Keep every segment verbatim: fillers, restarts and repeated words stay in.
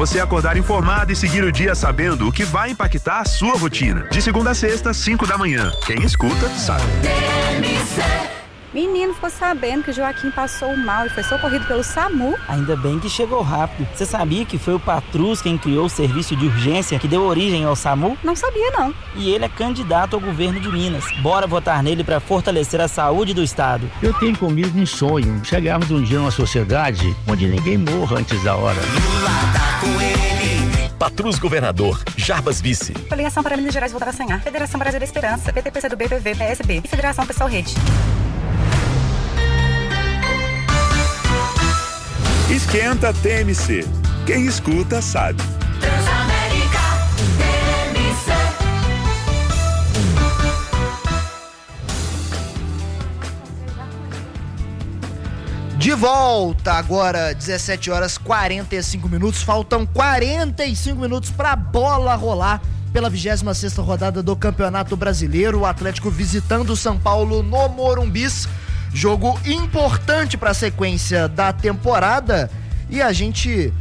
você acordar informado e seguir o dia sabendo o que vai impactar a sua rotina. De segunda a sexta, cinco da manhã. Quem escuta, sabe. Menino, ficou sabendo que o Joaquim passou mal e foi socorrido pelo SAMU. Ainda bem que chegou rápido. Você sabia que foi o Patrus quem criou o serviço de urgência que deu origem ao SAMU? Não sabia, não. E ele é candidato ao governo de Minas. Bora votar nele para fortalecer a saúde do estado. Eu tenho comigo um sonho. Chegarmos um dia numa sociedade onde ninguém morra antes da hora. Lula tá com ele. Patrus governador, Jarbas vice. Coligação para Minas Gerais voltar a sonhar. Federação Brasil da Esperança, P T, P C do B, P V, P S B e Federação Pessoal Rede. Esquenta T M C. Quem escuta, sabe. Transamérica T M C. De volta agora, dezessete horas e quarenta e cinco minutos. Faltam quarenta e cinco minutos pra bola rolar pela vigésima sexta rodada do Campeonato Brasileiro. O Atlético visitando o São Paulo no Morumbis. Jogo importante para a sequência da temporada e a gente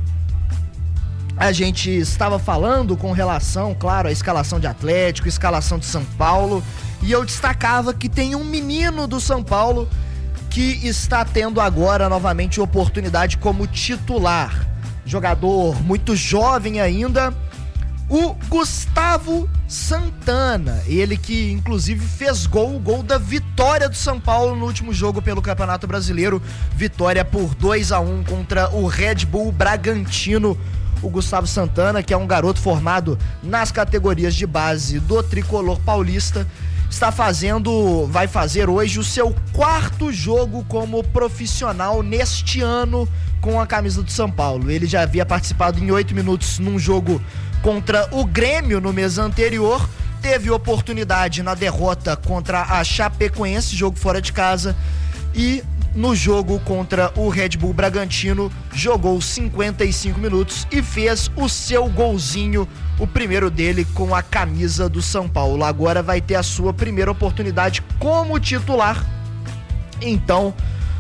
a gente estava falando com relação, claro, à escalação de Atlético, escalação de São Paulo, e eu destacava que tem um menino do São Paulo que está tendo agora novamente oportunidade como titular. Jogador muito jovem ainda, o Gustavo Santana, ele que inclusive fez gol, o gol da vitória do São Paulo no último jogo pelo Campeonato Brasileiro, vitória por dois a um contra o Red Bull Bragantino. O Gustavo Santana, que é um garoto formado nas categorias de base do Tricolor Paulista, está fazendo, vai fazer hoje o seu quarto jogo como profissional neste ano com a camisa do São Paulo. Ele já havia participado em oito minutos num jogo contra o Grêmio no mês anterior, teve oportunidade na derrota contra a Chapecoense, jogo fora de casa, e no jogo contra o Red Bull Bragantino jogou cinquenta e cinco minutos e fez o seu golzinho, o primeiro dele com a camisa do São Paulo. Agora vai ter a sua primeira oportunidade como titular, então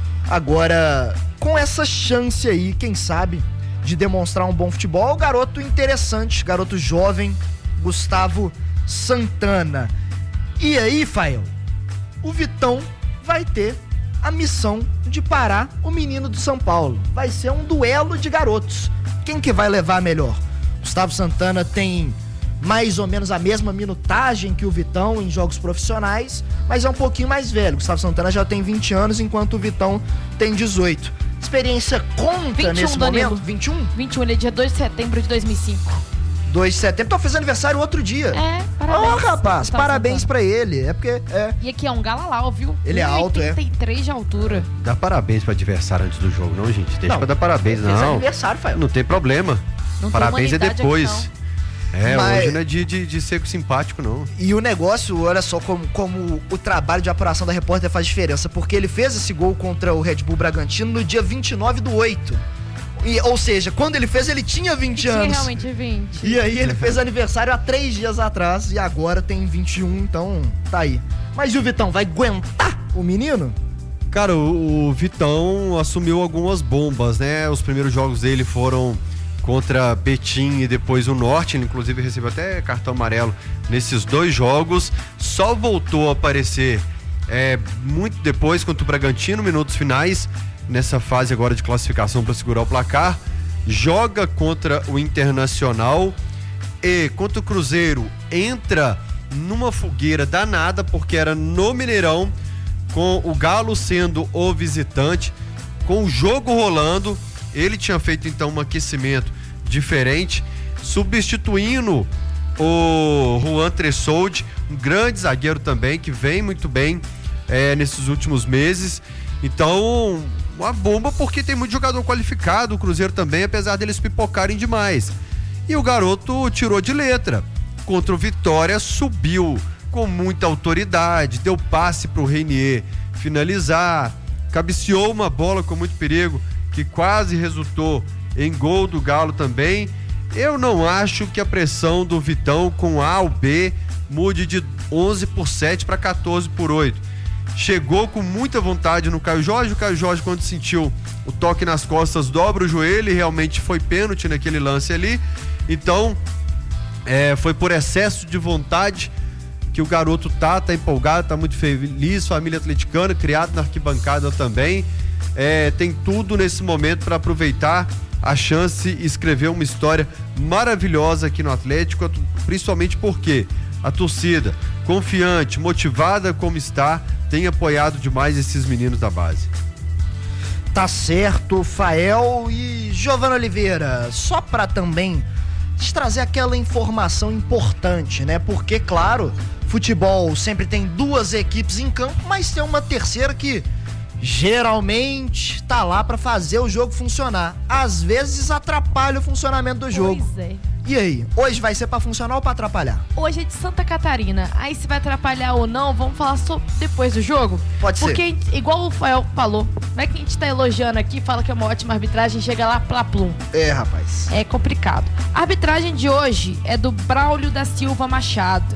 agora com essa chance aí, quem sabe, de demonstrar um bom futebol, garoto interessante, garoto jovem, Gustavo Santana. E aí, Fael, o Vitão vai ter a missão de parar o menino do São Paulo. Vai ser um duelo de garotos. Quem que vai levar melhor? Gustavo Santana tem mais ou menos a mesma minutagem que o Vitão em jogos profissionais, mas é um pouquinho mais velho. Gustavo Santana já tem vinte anos, enquanto o Vitão tem dezoito. Experiência conta nesse Danilo. momento? vinte e um? vinte e um, ele é dia dois de setembro de dois mil e cinco. dois de setembro, então fez aniversário outro dia. É, parabéns. Ô, rapaz, Tá parabéns voltando. pra ele. É porque, é. E aqui é um galalau, viu? Ele é alto, é. oitenta e três de altura. Dá parabéns pro adversário antes do jogo, não, gente? Deixa Não, pra dar parabéns, ele fez não. aniversário, Fael. Não tem problema. Não tem Parabéns é humanidade depois. aqui, É, Mas- hoje não é dia de, de ser simpático, não. E o negócio, olha só como, como o trabalho de apuração da repórter faz diferença, porque ele fez esse gol contra o Red Bull Bragantino no dia vinte e nove do oito. E, ou seja, quando ele fez, ele tinha vinte Tinha anos. realmente vinte. E aí ele fez aniversário há três dias atrás e agora tem vinte e um, então tá aí. Mas e o Vitão, vai aguentar o menino? Cara, o, o Vitão assumiu algumas bombas, né? Os primeiros jogos dele foram contra Betim e depois o Norte. Ele inclusive recebeu até cartão amarelo nesses dois jogos. Só voltou a aparecer é, muito depois contra o Bragantino, minutos finais, nessa fase agora de classificação para segurar o placar. Joga contra o Internacional e contra o Cruzeiro entra numa fogueira danada, porque era no Mineirão, com o Galo sendo o visitante, com o jogo rolando. Ele tinha feito então um aquecimento diferente, substituindo o Juan Tressoldi, um grande zagueiro também, que vem muito bem é, nesses últimos meses. Então, uma bomba, porque tem muito jogador qualificado, o Cruzeiro também, apesar deles pipocarem demais. E o garoto tirou de letra. Contra o Vitória, subiu com muita autoridade, deu passe pro Reinier finalizar, cabeceou uma bola com muito perigo, que quase resultou em gol do Galo também. Eu não acho que a pressão do Vitão com A ou B mude de onze por sete para quatorze por oito. chegou com muita vontade no Caio Jorge. O Caio Jorge, quando sentiu o toque nas costas, dobra o joelho e realmente foi pênalti naquele lance ali. Então, é, foi por excesso de vontade que o garoto tá, tá empolgado, tá muito feliz, família atleticana, criado na arquibancada também. É, tem tudo nesse momento para aproveitar a chance e escrever uma história maravilhosa aqui no Atlético, principalmente porque a torcida, confiante, motivada como está, tem apoiado demais esses meninos da base. Tá certo, Fael. E Giovana Oliveira, só para também te trazer aquela informação importante, né? Porque, claro, futebol sempre tem duas equipes em campo, mas tem uma terceira que geralmente tá lá para fazer o jogo funcionar. Às vezes atrapalha o funcionamento do jogo. Pois é. E aí, hoje vai ser pra funcionar ou pra atrapalhar? Hoje é de Santa Catarina. Aí se vai atrapalhar ou não, vamos falar só depois do jogo? Pode ser. Porque, igual o Fael falou, não é que a gente tá elogiando aqui, fala que é uma ótima arbitragem, chega lá, plá plum. É, rapaz. É complicado. A arbitragem de hoje é do Braulio da Silva Machado.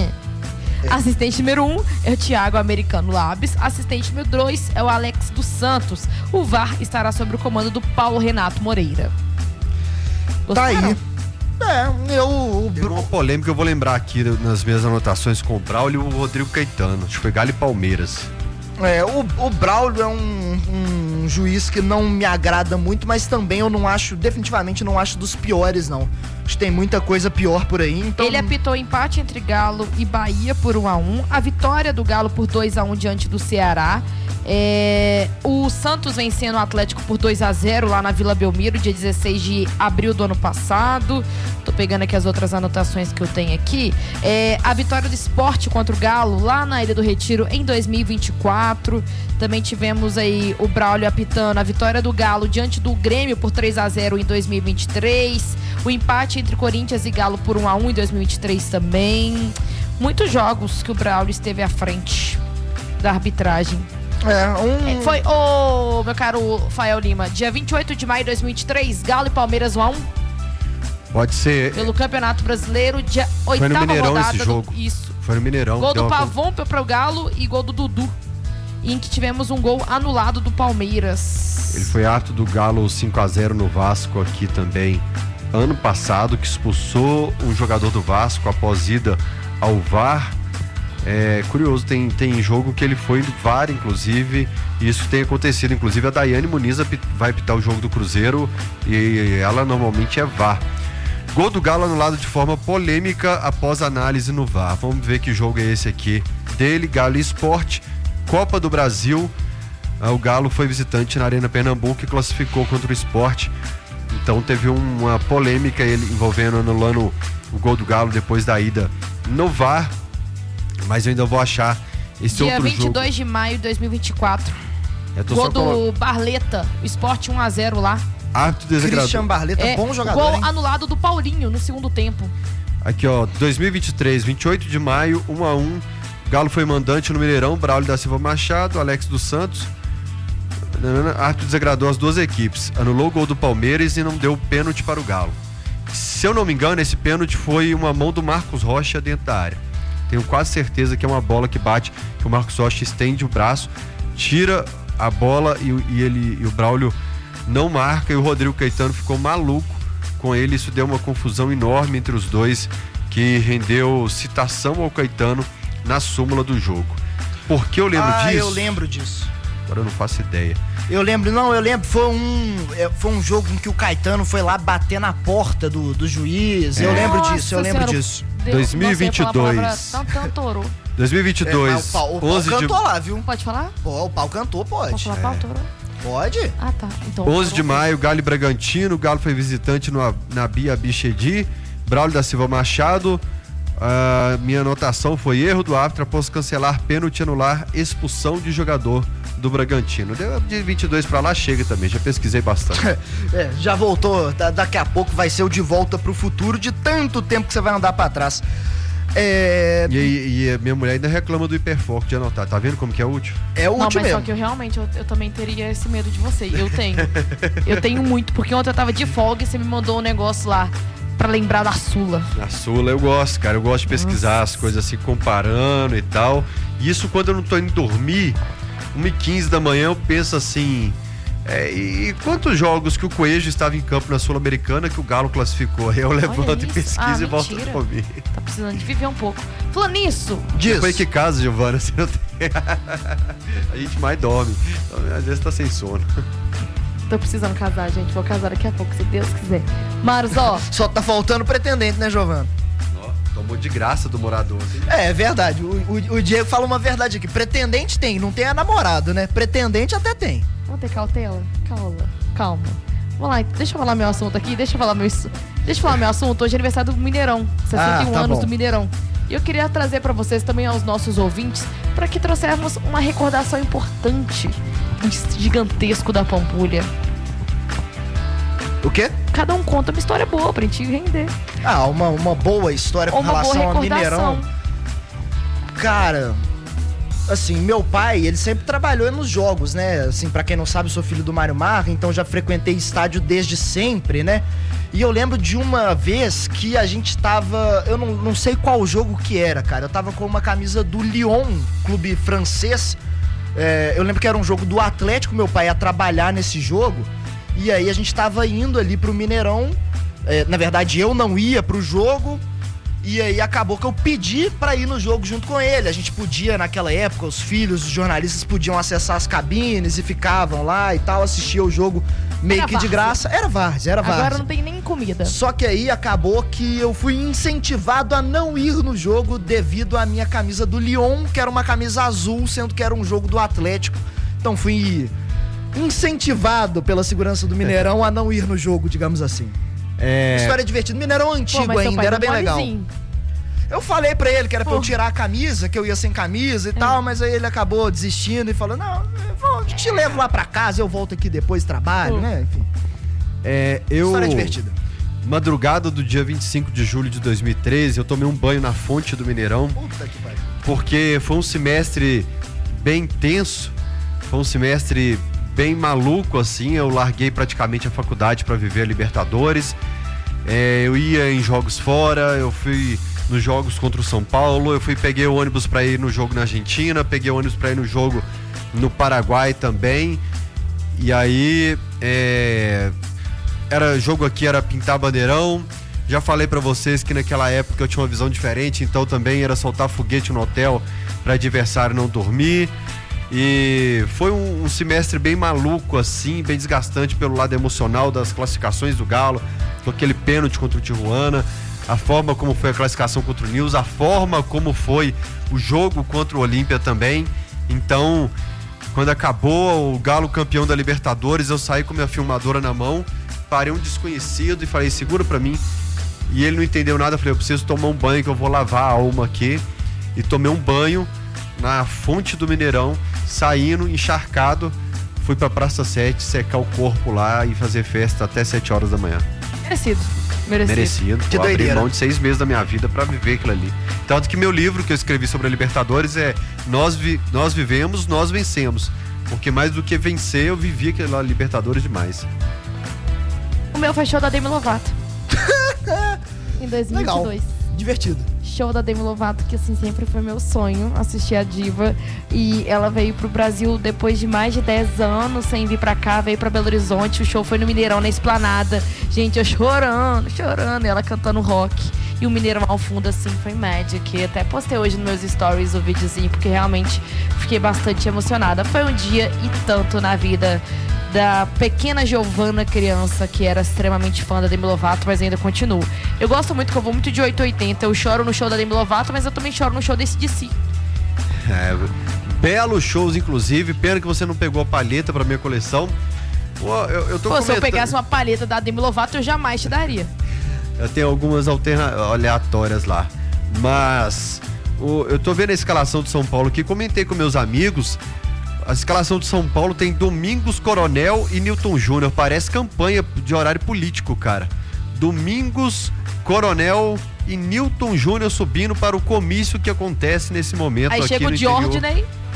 Assistente número um é o Thiago Americano Labes. Assistente número dois é o Alex dos Santos. O V A R estará sob o comando do Paulo Renato Moreira. Gostaram? Tá aí. É, eu... Tem uma polêmica, eu vou lembrar aqui nas minhas anotações com o Braulio e o Rodrigo Caetano. Acho que foi Galo e Palmeiras. É, o, o Braulio é um, um juiz que não me agrada muito, mas também eu não acho, definitivamente não acho dos piores, não. Acho que tem muita coisa pior por aí, então... Ele apitou empate entre Galo e Bahia por um a um, a vitória do Galo por dois a um diante do Ceará, é... o Santos vencendo o Atlético por dois a zero lá na Vila Belmiro, dia dezesseis de abril do ano passado. Tô pegando aqui as outras anotações que eu tenho aqui. É... A vitória do Sport contra o Galo lá na Ilha do Retiro em dois mil e vinte e quatro. Também tivemos aí o Braulio apitando a vitória do Galo diante do Grêmio por três a zero em dois mil e vinte e três. O empate entre Corinthians e Galo por um a um em dois mil e vinte e três também. Muitos jogos que o Braulio esteve à frente da arbitragem. É, um... É, foi, ô, oh, meu caro Fael Lima, dia vinte e oito de maio de dois mil e vinte e três, Galo e Palmeiras um a um. Pode ser. Pelo Campeonato Brasileiro, dia Foi oitava no Mineirão rodada. esse jogo. Do, isso. Foi no Mineirão. Gol do uma... Pavon para o Galo e gol do Dudu, em que tivemos um gol anulado do Palmeiras. Ele foi árbitro do Galo cinco a zero no Vasco aqui também, ano passado, que expulsou um jogador do Vasco após ida ao V A R. É curioso, tem, tem jogo que ele foi do V A R, inclusive, e isso tem acontecido. Inclusive a Daiane Muniz vai apitar o jogo do Cruzeiro e ela normalmente é V A R. Gol do Galo anulado de forma polêmica após análise no V A R. Vamos ver que jogo é esse aqui dele, Galo e Sport, Copa do Brasil. O Galo foi visitante na Arena Pernambuco e classificou contra o Sport. Então teve uma polêmica ele envolvendo, anulando o gol do Galo depois da ida no V A R. Mas eu ainda vou achar esse dia outro jogo. Dia vinte e dois de maio de dois mil e vinte e quatro. Gol do colo... Barleta, o Sport um a zero lá. Árbitro desagradou. Christian Barleta, é, bom jogador, gol hein? anulado do Paulinho no segundo tempo. Aqui, ó, dois mil e vinte e três, vinte e oito de maio, um a um. Galo foi mandante no Mineirão, Braulio da Silva Machado, Alex dos Santos. Árbitro desagradou as duas equipes. Anulou o gol do Palmeiras e não deu pênalti para o Galo. Se eu não me engano, esse pênalti foi uma mão do Marcos Rocha dentro da área. Tenho quase certeza que é uma bola que bate, que o Marcos Rocha estende o braço, tira a bola e, e, ele, e o Braulio não marca, e o Rodrigo Caetano ficou maluco com ele. Isso deu uma confusão enorme entre os dois, que rendeu citação ao Caetano na súmula do jogo. Por que eu lembro ah, disso? eu lembro disso. Agora eu não faço ideia. Eu lembro, não, eu lembro, foi um, foi um jogo em que o Caetano foi lá bater na porta do, do juiz. É. Eu lembro Nossa disso, eu lembro senhora, disso. Deu, dois mil e vinte e dois. dois mil e vinte e dois. É, o pau, o pau cantou de... lá, viu? Pode falar? Pô, o pau cantou, pode. Pode falar, é. pau torou? Pode. Ah, tá. Então, onze de maio, Galo e Bragantino. O Galo foi visitante no, na Bia Bichedi. Braulio da Silva Machado. Uh, minha anotação foi erro do árbitro após cancelar pênalti, anular expulsão de jogador do Bragantino. Deu de vinte e dois pra lá, chega também, já pesquisei bastante. É, já voltou, da, daqui a pouco vai ser o de volta pro futuro, de tanto tempo que você vai andar pra trás. É... E, e, e a minha mulher ainda reclama do hiperfoco de anotar, tá vendo como que é útil? É útil. Não, mas mesmo. Só que eu realmente, eu, eu também teria esse medo de você, eu tenho. Eu tenho muito, porque ontem eu tava de folga e você me mandou um negócio lá. pra lembrar da Sula. Na Sula eu gosto, cara. Eu gosto de pesquisar Nossa. as coisas assim, comparando e tal. E isso quando eu não tô indo dormir, uma e quinze da manhã, eu penso assim... É, e quantos jogos que o Coelho estava em campo na Sul-Americana que o Galo classificou? Aí eu levanto e pesquiso ah, e volto a dormir. Tá precisando de viver um pouco. Falando nisso... Diz. Depois que casa, Giovana, você não tem... A gente mais dorme. Então, às vezes tá sem sono. Tô precisando casar, gente. Vou casar daqui a pouco, se Deus quiser. Marcos, ó... Só tá faltando pretendente, né, Giovana? Tomou de graça do morador. Assim. É, é verdade. O, o, o Diego fala uma verdade aqui. Pretendente tem, não tem a namorada, né? Pretendente até tem. Vamos ter cautela? Calma, calma. Vamos lá, deixa eu falar meu assunto aqui, deixa eu falar meu, deixa eu falar meu assunto. Hoje é aniversário do Mineirão, sessenta e um ah, tá anos bom. do Mineirão. E eu queria trazer pra vocês também, aos nossos ouvintes, para que trouxermos uma recordação importante, gigantesco da Pampulha. O quê? Cada um conta uma história boa pra gente render. Ah, uma, uma boa história com uma relação boa ao Mineirão. Cara, assim, meu pai, ele sempre trabalhou nos jogos, né? Assim, pra quem não sabe, eu sou filho do Mário Marra, então já frequentei estádio desde sempre, né? E eu lembro de uma vez que a gente tava... Eu não, não sei qual jogo que era, cara. Eu tava com uma camisa do Lyon, clube francês. É, eu lembro que era um jogo do Atlético, meu pai ia trabalhar nesse jogo. E aí a gente tava indo ali pro Mineirão. É, na verdade, eu não ia pro jogo. E aí acabou que eu pedi pra ir no jogo junto com ele. A gente podia, naquela época, os filhos, os jornalistas podiam acessar as cabines e ficavam lá e tal, assistia o jogo meio Era que de várzea. graça. Era várzea, era várzea. Agora não tem nem comida. Só que aí acabou que eu fui incentivado a não ir no jogo devido à minha camisa do Lyon, que era uma camisa azul, sendo que era um jogo do Atlético. Então fui incentivado pela segurança do Mineirão a não ir no jogo, digamos assim. É... História divertida. Mineirão antigo Pô, mas seu ainda, pai era deu bem legal. molezinho. Eu falei pra ele que era pra eu Pô. tirar a camisa, que eu ia sem camisa e É. tal, mas aí ele acabou desistindo e falou, não, eu vou, te levo lá pra casa, eu volto aqui depois, trabalho, Pô. né? Enfim, É, eu... história divertida. Madrugada do dia vinte e cinco de julho de dois mil e treze, eu tomei um banho na fonte do Mineirão, Puta que pariu. porque foi um semestre bem tenso, foi um semestre bem maluco, assim. Eu larguei praticamente a faculdade para viver a Libertadores. É, eu ia em jogos fora, eu fui nos jogos contra o São Paulo, eu fui peguei o ônibus para ir no jogo na Argentina, peguei o ônibus para ir no jogo no Paraguai também. E aí, é, era jogo aqui, era pintar bandeirão. Já falei para vocês que naquela época eu tinha uma visão diferente, então também era soltar foguete no hotel para adversário não dormir. E foi um, um semestre bem maluco, assim, bem desgastante pelo lado emocional das classificações do Galo, com aquele pênalti contra o Tijuana, a forma como foi a classificação contra o Nils, a forma como foi o jogo contra o Olímpia também. Então, quando acabou o Galo campeão da Libertadores, eu saí com minha filmadora na mão, parei um desconhecido e falei, segura pra mim. E ele não entendeu nada, eu falei, eu preciso tomar um banho que eu vou lavar a alma aqui. E tomei um banho na fonte do Mineirão, saindo, encharcado, fui pra Praça sete, secar o corpo lá e fazer festa até sete horas da manhã. Merecido. Merecido. Merecido. Que Vou abrir doideira. mão de seis meses da minha vida pra viver aquilo ali. Tanto que meu livro que eu escrevi sobre a Libertadores é Nós, vi, nós vivemos, nós vencemos. Porque mais do que vencer, eu vivi aquela Libertadores demais. O meu foi show da Demi Lovato. Em dois mil e vinte e dois. Legal, divertido. Show da Demi Lovato, que assim, sempre foi meu sonho assistir a diva. E ela veio pro Brasil depois de mais de dez anos sem vir pra cá, veio pra Belo Horizonte. O show foi no Mineirão, na Esplanada. Gente, eu chorando, chorando, e ela cantando rock. E o Mineirão ao fundo, assim, foi magic. Até postei hoje nos meus stories o videozinho, porque realmente fiquei bastante emocionada. Foi um dia e tanto na vida da pequena Giovana, criança, que era extremamente fã da Demi Lovato, mas ainda continuo. Eu gosto muito, que eu vou muito de oito ou oitenta. Eu choro no show da Demi Lovato, mas eu também choro no show desse D C. É, belos shows, inclusive. Pena que você não pegou a palheta pra minha coleção. Pô, eu, eu tô Pô, se eu comentando- pegasse uma palheta da Demi Lovato, eu jamais te daria. Eu tenho algumas alterna... aleatórias lá. Mas o- eu tô vendo a escalação do São Paulo aqui. Comentei com meus amigos. A escalação do São Paulo tem Domingos, Coronel e Newton Júnior. Parece campanha de horário político, cara. Domingos, Coronel e Newton Júnior subindo para o comício que acontece nesse momento Aí aqui chega no o interior. Diordney.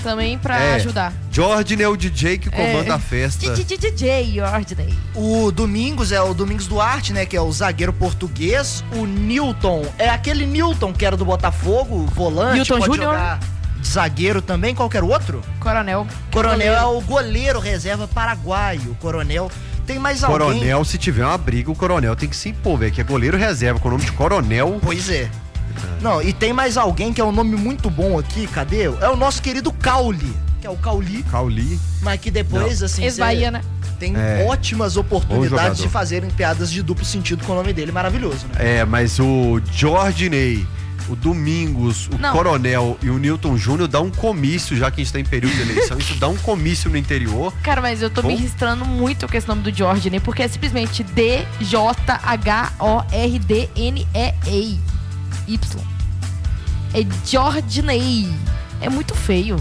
também pra É. ajudar. Jordan é o D J que comanda É. a festa. D J Jordan. O Domingos é o Domingos Duarte, né? Que é o zagueiro português. O Newton é aquele Newton que era do Botafogo, volante. Newton pode Júnior. jogar de zagueiro também. Qualquer outro? Coronel. Coronel é o goleiro reserva paraguaio. Coronel. Tem mais alguém? Coronel, se tiver uma briga, o Coronel tem que se impor, velho. Que é goleiro reserva com o nome de Coronel. Pois é. Não, e tem mais alguém que é um nome muito bom aqui, cadê? É o nosso querido Cauli, que é o Cauli, Cauli. mas que depois, Não. assim, Ex-Bahia, né? tem É. ótimas Bom oportunidades jogador. de fazerem piadas de duplo sentido com o nome dele, maravilhoso, né? É, mas o Jordinei, o Domingos, o Não. Coronel e o Newton Júnior dá um comício, já que a gente tá em período de eleição, isso dá um comício no interior. Cara, mas eu tô Bom. me registrando muito com esse nome do Jordan, porque é simplesmente D J H O R D N E Y. É Jordanei. É muito feio.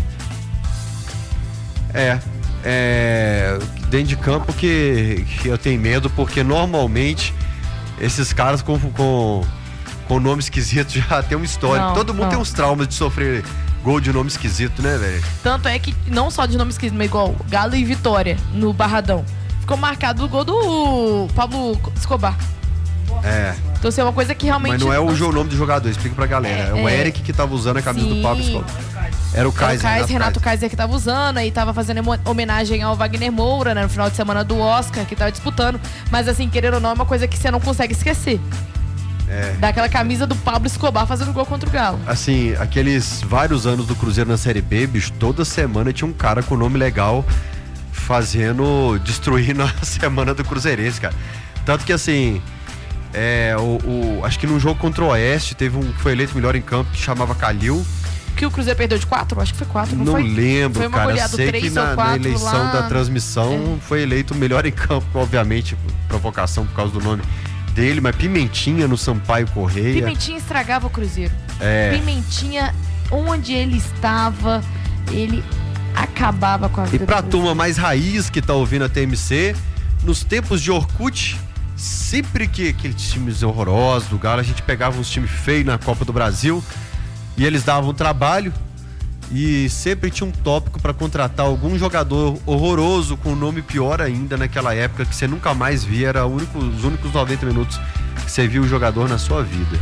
É, é dentro de campo que, que eu tenho medo, porque normalmente esses caras com, com, com nome esquisito já tem uma história. Não, Todo mundo não. tem uns traumas de sofrer gol de nome esquisito, né, velho? Tanto é que não só de nome esquisito, mas igual Galo e Vitória no Barradão. Ficou marcado o gol do Pablo Escobar. É, Então, assim, é uma coisa que realmente. mas não é o jo- nome do jogador, explica pra galera. É, É, o é. Eric que tava usando a camisa Sim. do Pablo Escobar. Era o Era Kaiser, o Kaiser, Renato Kaiser que tava usando e tava fazendo emo- homenagem ao Wagner Moura, né, no final de semana do Oscar, que tava disputando. Mas assim, querendo ou não, é uma coisa que você não consegue esquecer. É. Daquela camisa do Pablo Escobar fazendo gol contra o Galo. Assim, aqueles vários anos do Cruzeiro na Série B, bicho, toda semana tinha um cara com nome legal fazendo, destruindo a semana do Cruzeirense, cara. Tanto que assim, é, o, o- acho que num jogo contra o Oeste teve um que foi eleito melhor em campo que chamava Calil. Que o Cruzeiro perdeu de quatro? Acho que foi quatro, não, Não foi? lembro, Foi uma cara. goleada, Sei três que ou na, na quatro eleição lá. da transmissão foi eleito o melhor em campo, obviamente, provocação por causa do nome dele, mas Pimentinha no Sampaio Correia. Pimentinha estragava o Cruzeiro. É. Pimentinha, onde ele estava, ele acabava com a E vida pra do turma mais raiz que tá ouvindo a T M C, nos tempos de Orkut, sempre que aqueles times horrorosos do Galo, a gente pegava uns times feios na Copa do Brasil e eles davam trabalho e sempre tinha um tópico pra contratar algum jogador horroroso com um nome pior ainda naquela época que você nunca mais via, era o único- os únicos noventa minutos que você viu o jogador na sua vida.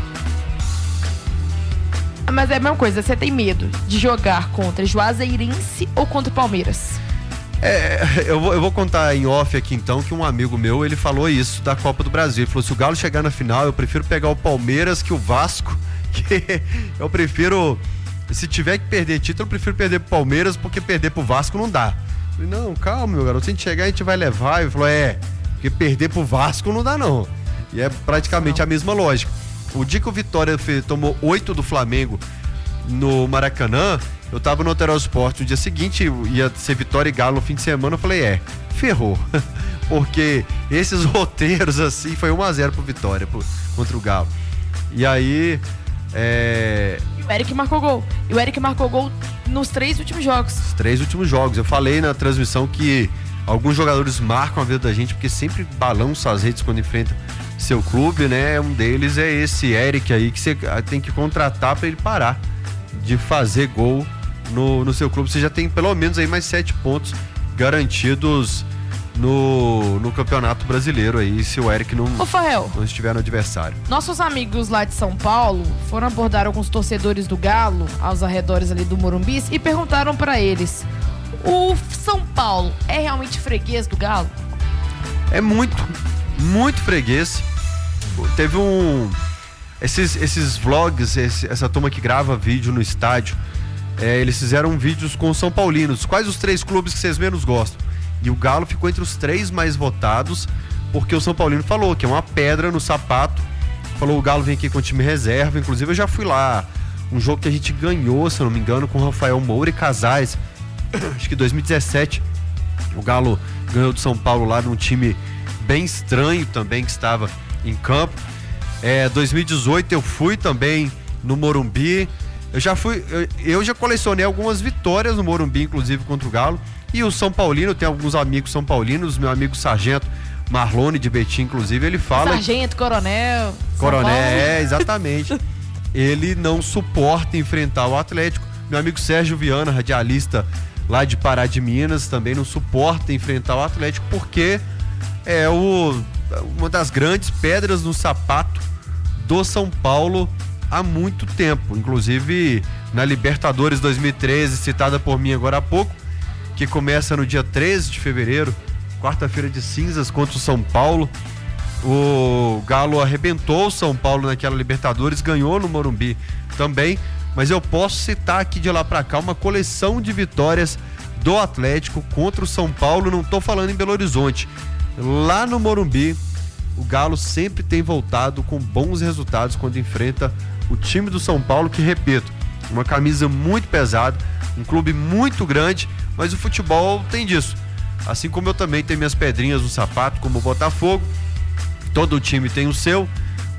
Mas é a mesma coisa, você tem medo de jogar contra Juazeirense ou contra o Palmeiras? É, eu vou, eu vou contar em off aqui então que um amigo meu, ele falou isso da Copa do Brasil. Ele falou, se o Galo chegar na final, eu prefiro pegar o Palmeiras que o Vasco, que eu prefiro, se tiver que perder título, eu prefiro perder pro Palmeiras, porque perder pro Vasco não dá. Eu falei, não, calma, meu garoto, se a gente chegar, a gente vai levar. Ele falou, é, porque perder pro Vasco não dá não. E é praticamente a mesma lógica. O dia que o Vitória fe- tomou oito do Flamengo no Maracanã, eu tava no Alterosa Esporte no dia seguinte, ia ser Vitória e Galo no fim de semana, eu falei, é, ferrou. Porque esses roteiros assim, foi um a zero pro Vitória, pro, contra o Galo. E aí, é, E o Eric marcou gol. E o Eric marcou gol nos três últimos jogos. os três últimos jogos, eu falei na transmissão que alguns jogadores marcam a vida da gente, porque sempre balançam as redes quando enfrentam seu clube, né? Um deles é esse Eric aí, que você tem que contratar pra ele parar de fazer gol no, no seu clube. Você já tem pelo menos aí mais sete pontos garantidos no, no Campeonato Brasileiro aí, se o Eric não, Ô, Farrell, não estiver no adversário. nossos amigos lá de São Paulo foram abordar alguns torcedores do Galo, aos arredores ali do Morumbi, e perguntaram pra eles: o São Paulo é realmente freguês do Galo? É muito, muito freguês. Teve um... Esses, esses vlogs, esse- essa turma que grava vídeo no estádio, é, eles fizeram vídeos com os São Paulinos. Quais os três clubes que vocês menos gostam? E o Galo ficou entre os três mais votados, porque o São Paulino falou que é uma pedra no sapato. Falou, o Galo vem aqui com o time reserva. Inclusive eu já fui lá, um jogo que a gente ganhou, se eu não me engano, com o Rafael Moura e Casais. Acho que dois mil e dezessete. O Galo ganhou do São Paulo lá num time bem estranho também, que estava em campo. É, dois mil e dezoito eu fui também no Morumbi. Eu já fui, eu, eu já colecionei algumas vitórias no Morumbi, inclusive contra o Galo. E o São Paulino, tem alguns amigos são paulinos, meu amigo Sargento Marlone de Betim, inclusive, ele fala. Sargento, Coronel. São Coronel, Paulo. é, exatamente. Ele não suporta enfrentar o Atlético, Meu amigo Sérgio Viana, radialista lá de Pará de Minas, também não suporta enfrentar o Atlético porque é o, uma das grandes pedras no sapato do São Paulo há muito tempo. Inclusive na Libertadores dois mil e treze, citada por mim agora há pouco, que começa no dia treze de fevereiro, quarta-feira de cinzas contra o São Paulo. O Galo arrebentou o São Paulo naquela Libertadores, ganhou no Morumbi também, mas eu posso citar aqui de lá pra cá uma coleção de vitórias do Atlético contra o São Paulo. Não tô falando em Belo Horizonte, lá no Morumbi o Galo sempre tem voltado com bons resultados quando enfrenta o time do São Paulo, que, repito, uma camisa muito pesada, um clube muito grande, mas o futebol tem disso. Assim como eu também tenho minhas pedrinhas no sapato, como o Botafogo, todo time tem o seu.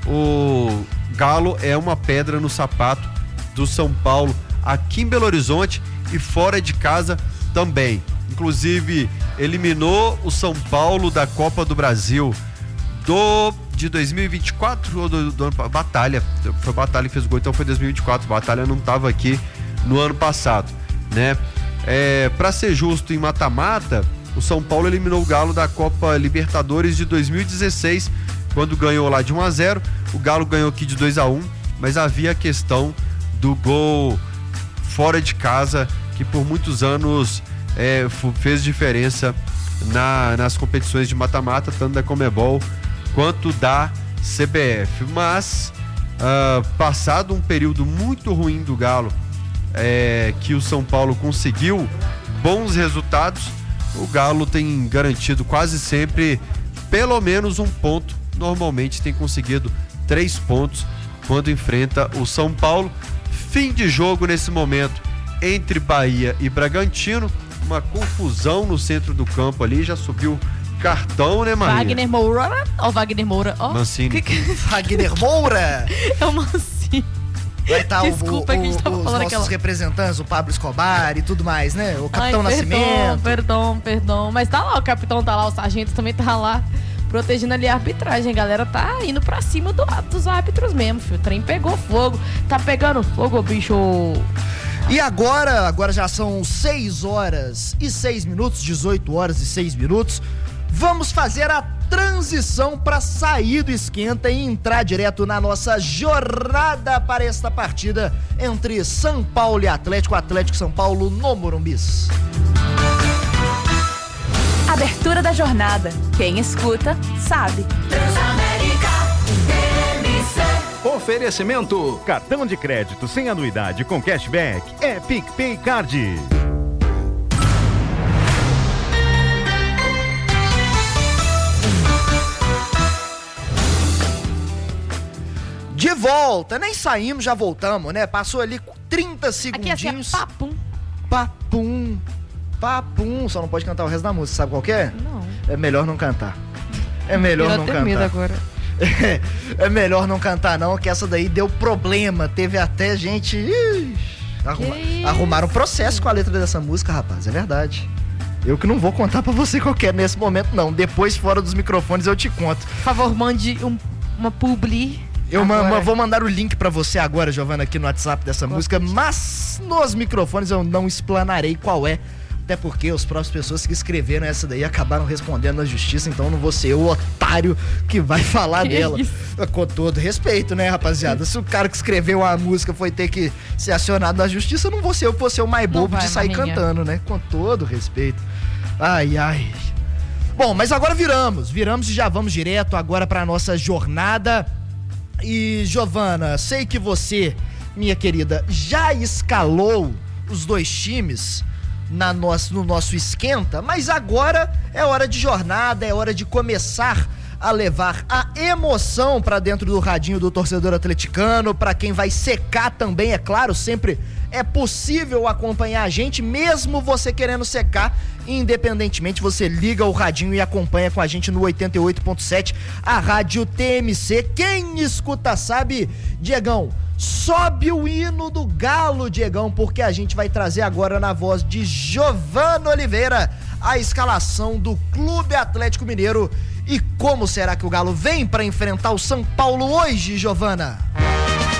O Galo é uma pedra no sapato do São Paulo aqui em Belo Horizonte e fora de casa também. Inclusive, eliminou o São Paulo da Copa do Brasil do, de dois mil e vinte e quatro ou do, do ano Batalha, foi Batalha que fez o gol, então foi dois mil e vinte e quatro. Batalha não estava aqui no ano passado, né? É, para ser justo, em mata-mata, o São Paulo eliminou o Galo da Copa Libertadores de dois mil e dezesseis, quando ganhou lá de um a zero. O Galo ganhou aqui de dois a um, mas havia a questão do gol fora de casa, que por muitos anos é, fez diferença na, nas competições de mata-mata, tanto da Conmebol quanto da C B F. Mas, uh, passado um período muito ruim do Galo, é, que o São Paulo conseguiu bons resultados, o Galo tem garantido quase sempre pelo menos um ponto. Normalmente tem conseguido três pontos quando enfrenta o São Paulo. Fim de jogo nesse momento entre Bahia e Bragantino. Uma confusão no centro do campo ali, já subiu cartão, né, Maria? Wagner Moura? Ó, oh, Wagner Moura. Oh. Mancini. Que que... Wagner Moura? É o Mancini. Vai estar Desculpa, o, o, que a gente tava os falando nossos aquela... representantes, o Pablo Escobar e tudo mais, né? O Capitão Ai, Nascimento. Perdão, perdão, perdão. Mas tá lá, o capitão tá lá, o sargento também tá lá, protegendo ali a arbitragem. A galera tá indo pra cima do, dos árbitros mesmo, filho. O trem pegou fogo. Tá pegando fogo, bicho. E agora, agora já são seis horas e seis minutos, dezoito horas e seis minutos. Vamos fazer a transição para sair do esquenta e entrar direto na nossa jornada para esta partida entre São Paulo e Atlético, Atlético São Paulo no Morumbis. Abertura da jornada. Quem escuta, sabe. Transamérica T M C. Oferecimento: cartão de crédito sem anuidade com cashback é PicPay Card. De volta, nem saímos, já voltamos, né? Passou ali trinta segundinhos. Aqui é papum. Papum. Papum. Só não pode cantar o resto da música, sabe qual que é? Não. É melhor não cantar. É melhor Eu não tenho cantar. medo agora. É, é melhor não cantar não, que essa daí deu problema. Teve até gente... Ih, arruma, arrumaram um processo com a letra dessa música, rapaz. É verdade. Eu que não vou contar pra você qual que é nesse momento, não. Depois, fora dos microfones, eu te conto. Por favor, mande um, uma publi. Eu ma- agora. vou mandar o link pra você agora, Giovana, aqui no WhatsApp dessa Gosto música, disso. mas nos microfones eu não explanarei qual é, até porque os próprias pessoas que escreveram essa daí acabaram respondendo na justiça, então não vou ser o otário que vai falar Que dela. isso? Com todo respeito, né, rapaziada? Se o cara que escreveu a música foi ter que ser acionado na justiça, não vou ser eu, vou ser o mais Não bobo vai, de sair Marinha. cantando, né? Com todo respeito. Ai, ai. Bom, mas agora viramos, viramos e já vamos direto agora pra nossa jornada. E, Giovana, sei que você, minha querida, já escalou os dois times na nosso, no nosso esquenta, mas agora é hora de jornada, é hora de começar a levar a emoção pra dentro do radinho do torcedor atleticano, pra quem vai secar também, é claro, sempre é possível acompanhar a gente, mesmo você querendo secar, independentemente, você liga o radinho e acompanha com a gente no oitenta e oito ponto sete, a rádio T M C. Quem escuta sabe, Diegão, sobe o hino do Galo, Diegão, porque a gente vai trazer agora na voz de Giovana Oliveira a escalação do Clube Atlético Mineiro. E como será que o Galo vem para enfrentar o São Paulo hoje, Giovana?